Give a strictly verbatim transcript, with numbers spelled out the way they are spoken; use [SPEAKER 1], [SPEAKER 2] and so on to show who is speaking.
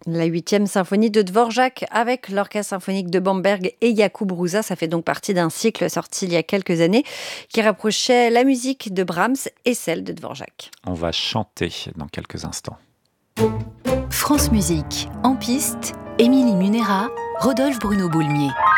[SPEAKER 1] La huitième symphonie de Dvorak avec l'Orchestre symphonique de Bamberg et Jakub Hrusa. Ça fait donc partie d'un cycle sorti il y a quelques années qui rapprochait la musique de Brahms et celle de Dvorak.
[SPEAKER 2] On va chanter dans quelques instants.
[SPEAKER 3] France Musique, en piste, Émilie Munera, Rodolphe Bruno Boulmier.